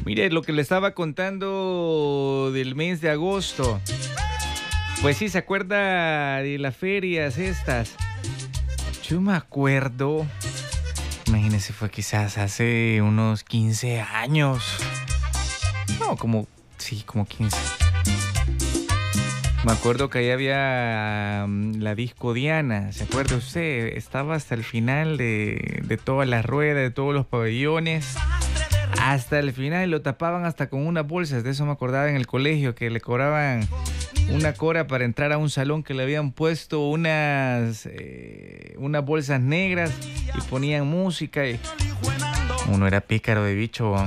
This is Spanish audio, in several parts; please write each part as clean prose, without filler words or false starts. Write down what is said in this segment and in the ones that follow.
Mire, lo que le estaba contando del mes de agosto. Pues sí, ¿se acuerda de las ferias estas? Yo me acuerdo, imagínese, fue quizás hace unos 15 años. No, como 15. Me acuerdo que ahí había la disco Diana, ¿se acuerda usted? Estaba hasta el final de todas las ruedas, de todos los pabellones. Hasta el final lo tapaban hasta con unas bolsas. De eso me acordaba en el colegio, que le cobraban una cora para entrar a un salón, que le habían puesto unas bolsas negras y ponían música. Y uno era pícaro de bicho.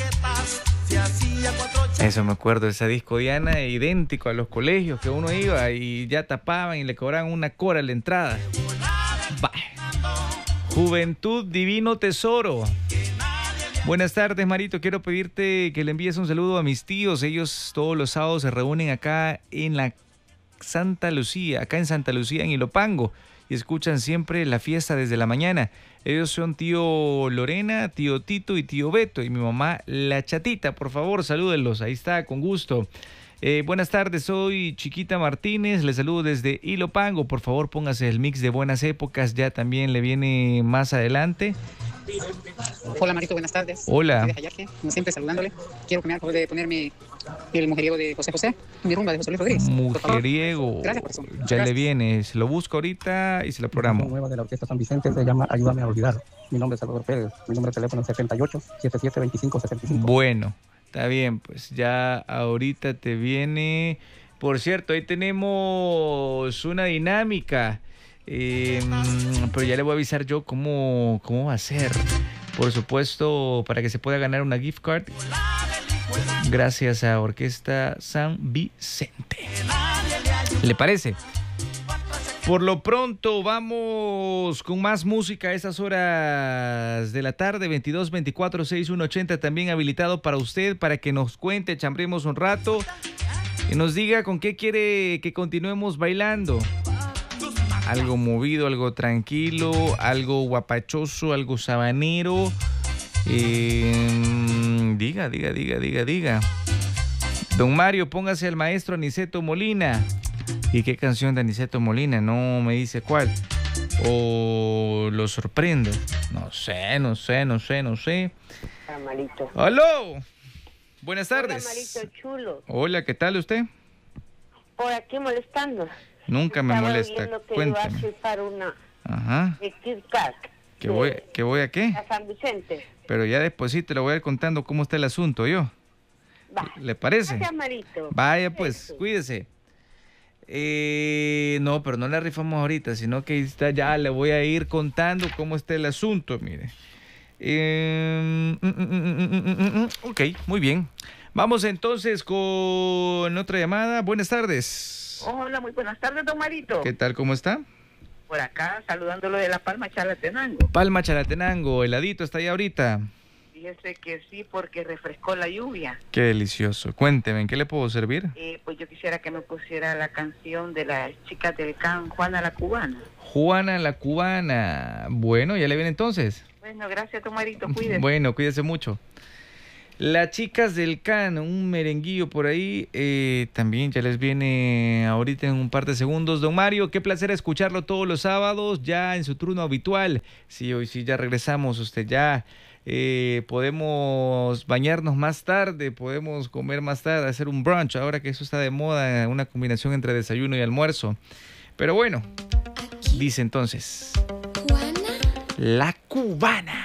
Eso me acuerdo, esa disco Diana, idéntico a los colegios, que uno iba y ya tapaban y le cobraban una cora a la entrada. Bah. Juventud, divino tesoro. Buenas tardes, Marito. Quiero pedirte que le envíes un saludo a mis tíos. Ellos todos los sábados se reúnen acá en Santa Lucía, en Ilopango, y escuchan siempre la fiesta desde la mañana. Ellos son tío Lorena, tío Tito y tío Beto, y mi mamá la Chatita. Por favor, salúdenlos. Ahí está, con gusto. Buenas tardes, soy Chiquita Martínez, les saludo desde Ilopango. Por favor, póngase el mix de Buenas Épocas, ya también le viene más adelante. Hola, Marito, buenas tardes. Hola. Como siempre, saludándole. Quiero que me haga favor de ponerme el mujeriego de José José, mi rumba de José Luis Rodríguez. Mujeriego. Gracias por eso. Ya Gracias. Le viene, se lo busco ahorita y se lo programo. Nueva de la Orquesta San Vicente se llama Ayúdame a olvidar. Mi nombre es Salvador Pérez. Mi número de teléfono es 78 77 25 75. Bueno, está bien, pues ya ahorita te viene. Por cierto, ahí tenemos una dinámica. Pero ya le voy a avisar yo cómo va a ser. Por supuesto, para que se pueda ganar una gift card gracias a Orquesta San Vicente. ¿Le parece? Por lo pronto vamos con más música a esas horas de la tarde. 22 24 61 80 también habilitado para usted, para que nos cuente, chambremos un rato y nos diga con qué quiere que continuemos bailando. Algo movido, algo tranquilo, algo guapachoso, algo sabanero. Diga. Don Mario, póngase al maestro Aniceto Molina. ¿Y qué canción de Aniceto Molina? No me dice cuál. ¿O lo sorprendo? No sé. Malito. ¡Aló! Buenas tardes. Hola, Malito chulo. Hola, ¿qué tal usted? Por aquí molestando. Nunca me molesta. Estaba oyendo que Cuénteme. iba a chupar una Ajá. de Kit Kat. ¿Que voy a qué? A San Vicente. Pero ya despuesito le voy a ir contando cómo está el asunto yo. Va. ¿Le parece? Gracias, Marito. Vaya pues, Eso. cuídese. No, pero no la rifamos ahorita, sino que está, ya le voy a ir contando cómo está el asunto, mire. Ok, muy bien. Vamos entonces con otra llamada. Buenas tardes. Hola, muy buenas tardes, don Marito. ¿Qué tal? ¿Cómo está? Por acá, saludándolo de La Palma, Chalatenango. Palma Chalatenango, heladito está ahí ahorita. Fíjese que sí, porque refrescó la lluvia. Qué delicioso. Cuénteme, ¿en qué le puedo servir? Pues yo quisiera que me pusiera la canción de las chicas del CAN, Juana la Cubana. Juana la Cubana. Bueno, ya le viene entonces. Bueno, gracias, don Marito, cuídese. Bueno, cuídese mucho. Las chicas del CAN, un merenguillo por ahí, también ya les viene ahorita en un par de segundos. Don Mario, qué placer escucharlo todos los sábados, ya en su turno habitual. Sí, hoy sí ya regresamos, usted ya podemos bañarnos más tarde, podemos comer más tarde, hacer un brunch, ahora que eso está de moda, una combinación entre desayuno y almuerzo. Pero bueno, dice entonces, Juana la cubana.